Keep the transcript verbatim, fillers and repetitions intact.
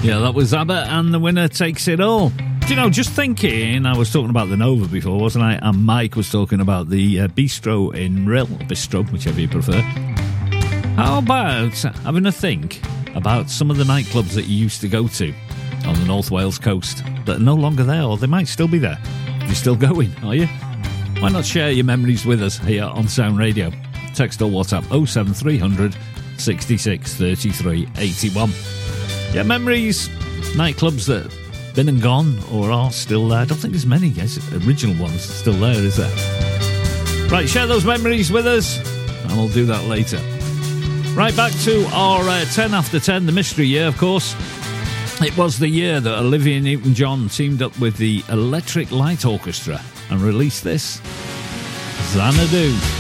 Yeah, that was ABBA and The Winner Takes It All. Do you know, just thinking, I was talking about the Nova before, wasn't I? And Mike was talking about the uh, Bistro in Rhyl, Bistro, whichever you prefer. How about having a think about some of the nightclubs that you used to go to on the North Wales coast that are no longer there, or they might still be there. You're still going, are you? Why not share your memories with us here on Sound Radio? Text or WhatsApp oh seven three hundred sixty-six thirty-three eighty-one. Yeah, memories, nightclubs that have been and gone or are still there. I don't think there's many, yes, original ones still there, is there? Right, share those memories with us, and we'll do that later. Right, back to our uh, ten after ten, the mystery year, of course. It was the year that Olivia Newton-John teamed up with the Electric Light Orchestra and released this, Xanadu.